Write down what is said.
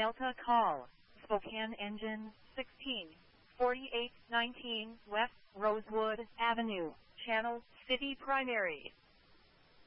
Delta call, Spokane engine 16, 4819 West Rosewood Avenue, Channel City Primary.